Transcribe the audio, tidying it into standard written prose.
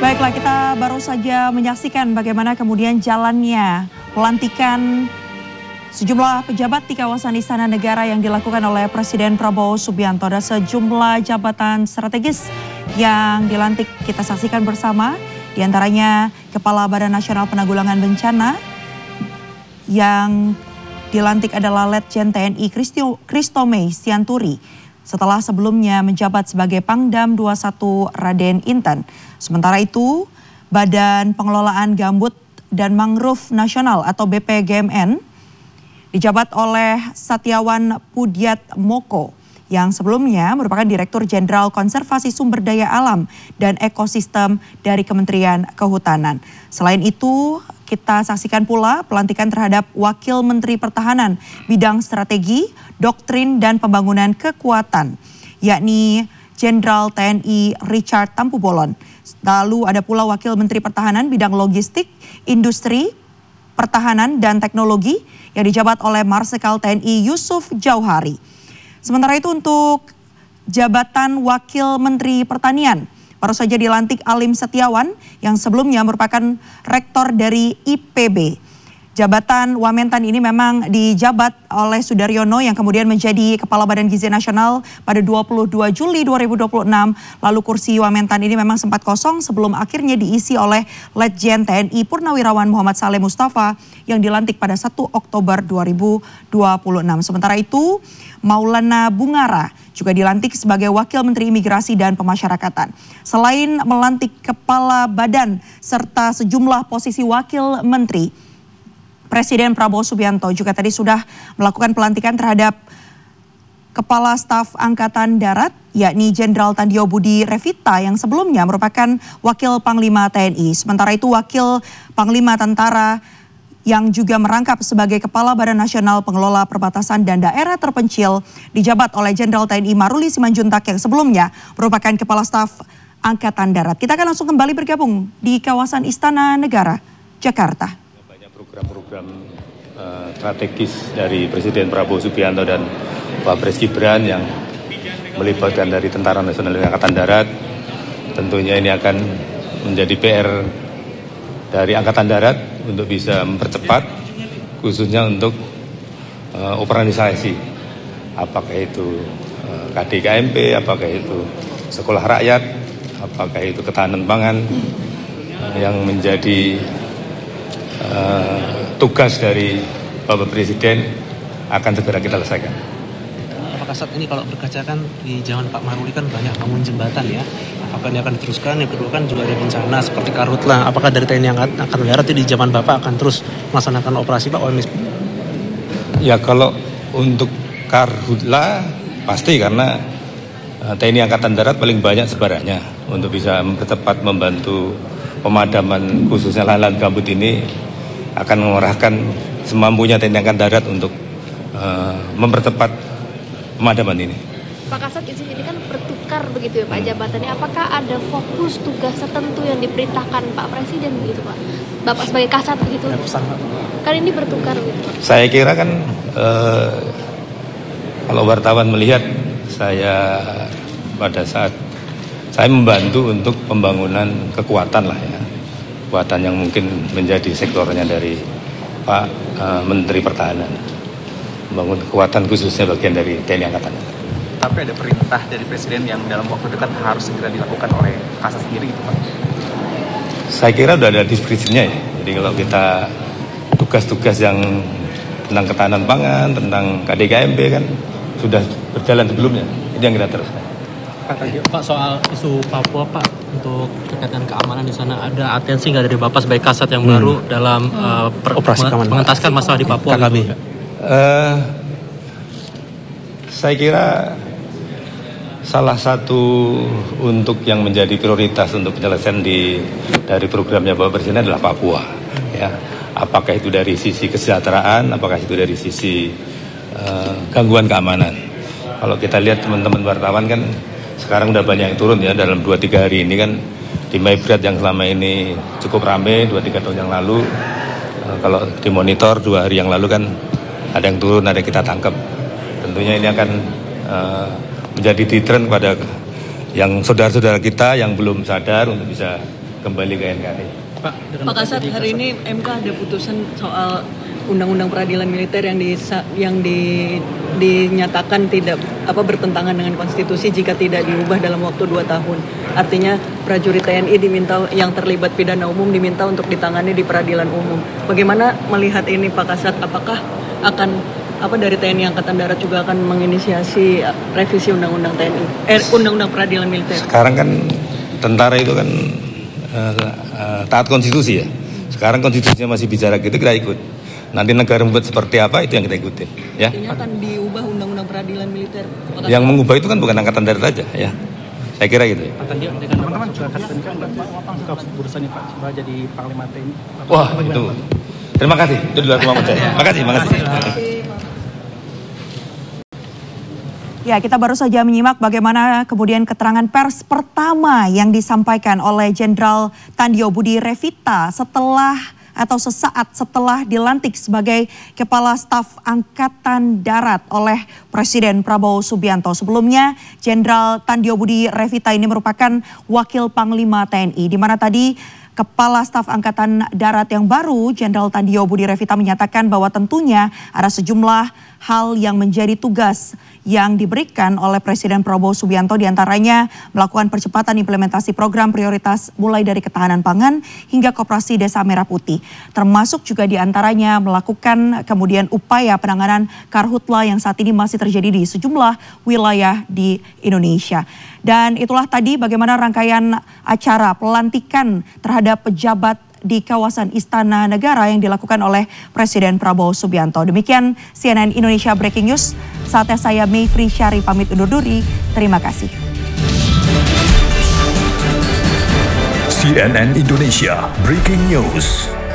Baiklah, kita baru saja menyaksikan bagaimana kemudian jalannya pelantikan sejumlah pejabat di kawasan Istana Negara yang dilakukan oleh Presiden Prabowo Subianto. Ada sejumlah jabatan strategis yang dilantik, kita saksikan bersama. Di antaranya Kepala Badan Nasional Penanggulangan Bencana yang dilantik adalah Letjen TNI Christomey Sianturi, setelah sebelumnya menjabat sebagai Pangdam 21 Raden Inten. Sementara itu, Badan Pengelolaan Gambut dan Mangrove Nasional atau BPGMN dijabat oleh Satyawan Pudyat Moko yang sebelumnya merupakan Direktur Jenderal Konservasi Sumber Daya Alam dan Ekosistem dari Kementerian Kehutanan. Selain itu, kita saksikan pula pelantikan terhadap Wakil Menteri Pertahanan bidang strategi, doktrin dan pembangunan kekuatan, yakni Jenderal TNI Richard Tampu-Bolon. Lalu ada pula Wakil Menteri Pertahanan bidang logistik, industri, pertahanan dan teknologi yang dijabat oleh Marsikal TNI Yusuf Jauhari. Sementara itu untuk jabatan Wakil Menteri Pertanian baru saja dilantik Alim Setiawan yang sebelumnya merupakan rektor dari IPB. Jabatan Wamentan ini memang dijabat oleh Sudaryono yang kemudian menjadi Kepala Badan Gizi Nasional pada 22 Juli 2026. Lalu kursi Wamentan ini memang sempat kosong sebelum akhirnya diisi oleh Letjen TNI Purnawirawan Muhammad Saleh Mustafa yang dilantik pada 1 Oktober 2026. Sementara itu, Maulana Bungara juga dilantik sebagai Wakil Menteri Imigrasi dan Pemasyarakatan. Selain melantik Kepala Badan serta sejumlah posisi Wakil Menteri, Presiden Prabowo Subianto juga tadi sudah melakukan pelantikan terhadap Kepala Staf Angkatan Darat, yakni Jenderal Tandio Budi Revita yang sebelumnya merupakan Wakil Panglima TNI. Sementara itu Wakil Panglima Tentara yang juga merangkap sebagai Kepala Badan Nasional Pengelola Perbatasan dan Daerah Terpencil dijabat oleh Jenderal TNI Maruli Simanjuntak yang sebelumnya merupakan Kepala Staf Angkatan Darat. Kita akan langsung kembali bergabung di kawasan Istana Negara, Jakarta. Program-program strategis dari Presiden Prabowo Subianto dan Pak Pres Gibran yang melibatkan dari Tentara Nasional dan Angkatan Darat, tentunya ini akan menjadi PR dari Angkatan Darat untuk bisa mempercepat, khususnya untuk organisasi, apakah itu KDKMP, apakah itu sekolah rakyat, apakah itu ketahanan pangan, yang menjadi tugas dari Bapak Presiden akan segera kita selesaikan. Apakah saat ini kalau berkaca kan di zaman Pak Maruli kan banyak bangun jembatan ya, apakah ini akan diteruskan? Yang kedua kan juga ada bencana seperti Karhutlah, apakah dari TNI Angkatan Darat itu di zaman Bapak akan terus melaksanakan operasi Pak OMS? Ya kalau untuk Karhutlah pasti, karena TNI Angkatan Darat paling banyak sebarannya untuk bisa mempercepat membantu pemadaman khususnya lahan-lahan gambut ini, akan mengerahkan semampunya TNI Angkatan Darat untuk mempercepat pemadaman ini. Pak Kasat, izin ini kan bertukar begitu ya Pak jabatannya. Apakah ada fokus tugas tertentu yang diperintahkan Pak Presiden begitu Pak? Bapak sebagai Kasat begitu? Kan ini bertukar begitu Pak. Saya kira kan kalau wartawan melihat saya pada saat saya membantu untuk pembangunan kekuatan lah ya. Kekuatan yang mungkin menjadi sektornya dari Pak Menteri Pertahanan. Membangun kekuatan khususnya bagian dari TNI Angkatan Darat. Tapi ada perintah dari Presiden yang dalam waktu dekat harus segera dilakukan oleh Kasat sendiri gitu Pak? Saya kira sudah ada diskresinya ya. Jadi kalau kita tugas-tugas yang tentang ketahanan pangan, tentang KDKMP kan sudah berjalan sebelumnya. Itu yang kita teruskan. Pak, soal isu Papua Pak, untuk berkaitan keamanan di sana, ada atensi nggak dari Bapak sebagai Kasat yang baru dalam operasi mengentaskan masalah di Papua? Gitu? Saya kira salah satu untuk yang menjadi prioritas untuk penyelesaian dari programnya Bapak Presiden adalah Papua. Ya, apakah itu dari sisi kesejahteraan, apakah itu dari sisi gangguan keamanan. Kalau kita lihat teman-teman wartawan kan sekarang udah banyak yang turun ya dalam 2-3 hari ini kan, di Maibrat yang selama ini cukup ramai 2-3 tahun yang lalu, kalau dimonitor 2 hari yang lalu kan ada yang turun, ada yang kita tangkap. Tentunya ini akan menjadi ditren pada yang saudara-saudara kita yang belum sadar untuk bisa kembali ke NKRI. Pak Kasat, hari ini MK ada putusan soal Undang-Undang Peradilan Militer yang dinyatakan tidak bertentangan dengan konstitusi jika tidak diubah dalam waktu 2 tahun. Artinya prajurit TNI diminta yang terlibat pidana umum diminta untuk ditangani di peradilan umum. Bagaimana melihat ini Pak Kasat? Apakah akan dari TNI Angkatan Darat juga akan menginisiasi revisi Undang-Undang Undang-Undang Peradilan Militer? Sekarang kan tentara itu kan taat konstitusi ya. Sekarang konstitusinya masih bicara gitu, kita ikut. Nanti negara membuat seperti apa itu yang kita ikutin, ya. Artinya akan diubah Undang-Undang Peradilan Militer. Yang mengubah itu kan bukan Angkatan Darat aja, ya. Saya kira gitu. Pak Tandio, teman-teman juga akan buka urusannya Pak Coba jadi Panglima TNI. Wah, itu. Terima kasih. Itu di luar kemampuan saya. Makasih. Ya, kita baru saja menyimak bagaimana kemudian keterangan pers pertama yang disampaikan oleh Jenderal Tandio Budi Revita sesaat setelah dilantik sebagai Kepala Staf Angkatan Darat oleh Presiden Prabowo Subianto. Sebelumnya, Jenderal Tandio Budi Revita ini merupakan Wakil Panglima TNI, di mana tadi Kepala Staf Angkatan Darat yang baru, Jenderal Tandio Budi Revita menyatakan bahwa tentunya ada sejumlah hal yang menjadi tugas yang diberikan oleh Presiden Prabowo Subianto, diantaranya melakukan percepatan implementasi program prioritas mulai dari ketahanan pangan hingga koperasi Desa Merah Putih. Termasuk juga diantaranya melakukan kemudian upaya penanganan karhutla yang saat ini masih terjadi di sejumlah wilayah di Indonesia. Dan itulah tadi bagaimana rangkaian acara pelantikan terhadap pejabat di kawasan Istana Negara yang dilakukan oleh Presiden Prabowo Subianto. Demikian CNN Indonesia Breaking News. Saatnya saya Mayfri Syari pamit undur diri. Terima kasih. CNN Indonesia Breaking News.